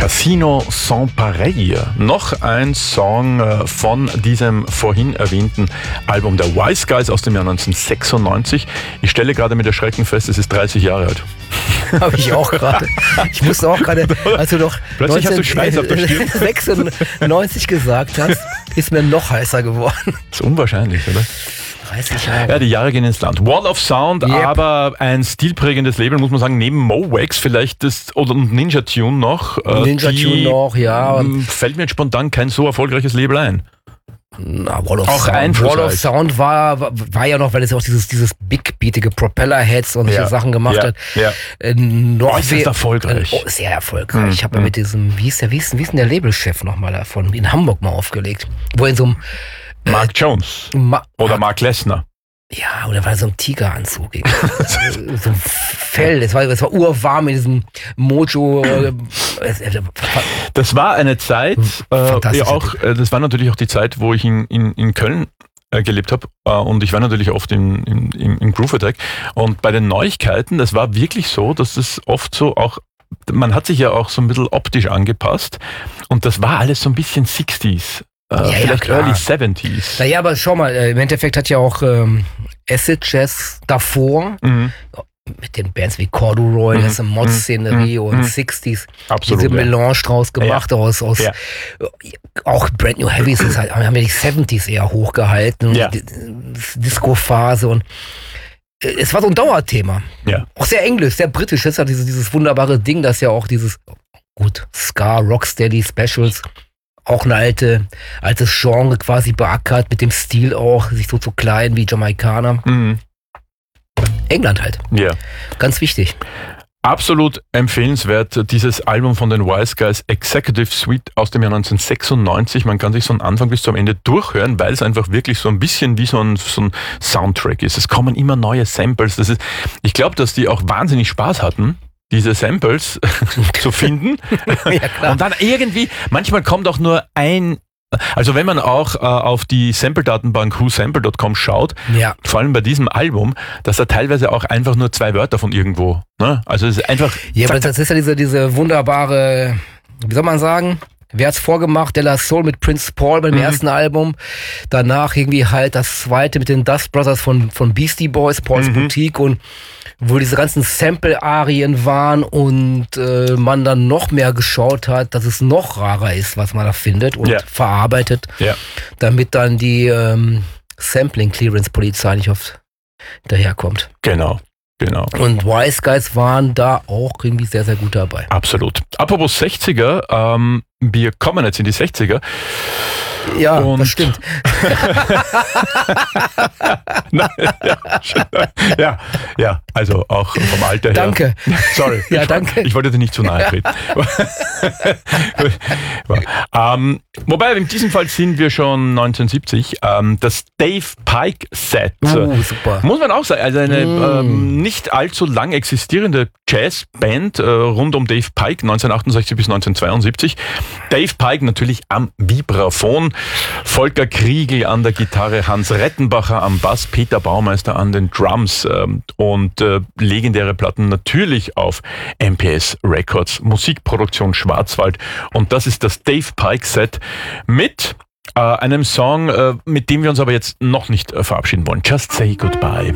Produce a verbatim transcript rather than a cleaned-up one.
Casino Sans Pareil. Noch ein Song von diesem vorhin erwähnten Album der Wise Guys aus dem Jahr neunzehnhundertsechsundneunzig. Ich stelle gerade mit Erschrecken fest, es ist dreißig Jahre alt. Habe ich auch gerade. Ich musste auch gerade, als du noch Plötzlich hast du Schweiß auf der Stirn. sechsundneunzig gesagt hast, ist mir noch heißer geworden. Das ist unwahrscheinlich, oder? dreißig Jahre. Ja, die Jahre gehen ins Land. Wall of Sound, Yep. aber ein stilprägendes Label, muss man sagen, neben Mowax vielleicht das, oder Ninja Tune noch. äh, Ninja die, Tune noch, ja. m, Fällt mir jetzt spontan kein so erfolgreiches Label ein. Na, Wall of Auch Sound. einflussreich. Wall of Sound war, war, war ja noch, weil es ja auch dieses, dieses big-beatige Propeller-Heads und solche Ja. Sachen gemacht Ja. hat. Ja. Äh, noch Äußerst sehr- erfolgreich. Oh, sehr erfolgreich. Mhm. Ich habe ja mit diesem, wie ist der, wie ist, wie ist denn der Labelchef nochmal davon, in Hamburg mal aufgelegt. Wo er in so einem, Mark Jones Ma- oder Mark Lesnar. ja, oder war so ein Tigeranzug. So ein Fell, es war, es war urwarm in diesem Mojo. äh, es- es- Das war eine Zeit, äh, Fantastischer ja auch, äh, das war natürlich auch die Zeit, wo ich in, in, in Köln äh, gelebt habe äh, und ich war natürlich oft in, in, im, im Groove Attack und bei den Neuigkeiten, das war wirklich so, dass das oft so auch, man hat sich ja auch so ein bisschen optisch angepasst und das war alles so ein bisschen sixties, äh, ja, vielleicht klar. Early seventies. Naja, aber schau mal, äh, im Endeffekt hat ja auch ähm, Acid Jazz davor, Mhm. mit den Bands wie Corduroy, Mhm. das ist Mod-Szenerie Mhm. und Mhm. sixties, Absolut. diese Ja. Melange draus gemacht aus, aus Ja. auch Brand New Heavies ist halt, haben ja die siebziger eher hochgehalten, Ja. die- Disco-Phase und äh, es war so ein Dauerthema. Ja. Auch sehr englisch, sehr britisch, das ist ja dieses, dieses wunderbare Ding, das ja auch dieses, gut, Ska, Rocksteady, Specials, auch eine alte, altes Genre quasi beackert, mit dem Stil auch, sich so zu klein wie Jamaikaner. Mhm. England halt, Ja. ganz wichtig. Absolut empfehlenswert, dieses Album von den Wise Guys, Executive Suite aus dem Jahr neunzehnhundertsechsundneunzig. Man kann sich so einen Anfang bis zum Ende durchhören, weil es einfach wirklich so ein bisschen wie so ein, so ein Soundtrack ist. Es kommen immer neue Samples. Das ist, ich glaube, dass die auch wahnsinnig Spaß hatten, diese Samples zu finden. Ja, klar. Und dann irgendwie, manchmal kommt auch nur ein, also wenn man auch äh, auf die Sample-Datenbank who sample dot com schaut, Ja. vor allem bei diesem Album, dass da teilweise auch einfach nur zwei Wörter von irgendwo, ne? Also es ist einfach, Ja, aber zack, das ist ja diese, diese wunderbare, wie soll man sagen, wer hat's vorgemacht? De La Soul mit Prince Paul beim Mhm. ersten Album. Danach irgendwie halt das zweite mit den Dust Brothers von, von Beastie Boys, Paul's Mhm. Boutique und wo diese ganzen Sample-Arien waren und äh, man dann noch mehr geschaut hat, dass es noch rarer ist, was man da findet und Ja. verarbeitet, ja. damit dann die ähm, Sampling-Clearance-Polizei nicht oft daherkommt. Genau, genau. Und Wise Guys waren da auch irgendwie sehr, sehr gut dabei. Absolut. Apropos sechziger, ähm, wir kommen jetzt in die sechziger. Ja, Und- das stimmt. Nein, ja, schon- ja, ja, also auch vom Alter her. Danke. Sorry. Ja, ich, danke. Ich wollte dir nicht zu nahe treten. ähm, wobei, in diesem Fall sind wir schon neunzehnhundertsiebzig. Ähm, das Dave Pike Set. Uh, super. Muss man auch sagen, also eine Mm. ähm, nicht allzu lang existierende Jazzband äh, rund um Dave Pike, neunzehnhundertachtundsechzig bis neunzehnhundertzweiundsiebzig. Dave Pike natürlich am Vibraphon, Volker Kriegel an der Gitarre, Hans Rettenbacher am Bass, Peter Baumeister an den Drums ähm, und äh, legendäre Platten natürlich auf M P S Records, Musikproduktion Schwarzwald, und das ist das Dave Pike Set mit äh, einem Song, äh, mit dem wir uns aber jetzt noch nicht äh, verabschieden wollen. Just Say Goodbye.